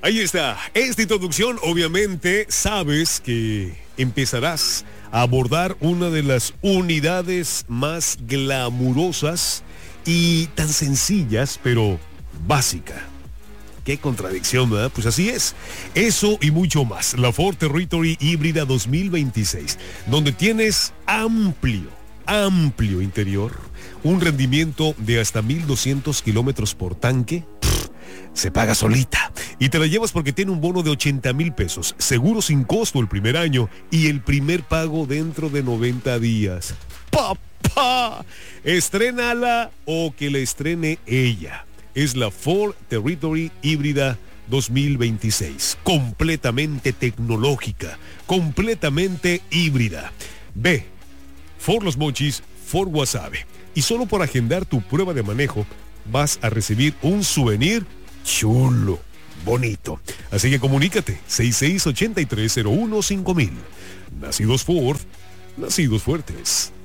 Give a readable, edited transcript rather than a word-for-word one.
Ahí está, esta introducción. Obviamente sabes que empezarás a abordar una de las unidades más glamurosas y tan sencillas, pero básica. Qué contradicción, ¿verdad? Pues así es. Eso y mucho más. La Ford Territory híbrida 2026, donde tienes amplio interior, un rendimiento de hasta 1,200 kilómetros por tanque. Se paga solita y te la llevas porque tiene un bono de 80,000 pesos, seguro sin costo el primer año y el primer pago dentro de 90 días. ¡Papá! Estrénala o que la estrene ella. Es la Ford Territory híbrida 2026, completamente tecnológica, completamente híbrida. Ve, Ford Los Mochis, Ford Guasave, y solo por agendar tu prueba de manejo vas a recibir un souvenir chulo, bonito. Así que comunícate, 6683015000. Nacidos Ford, nacidos fuertes.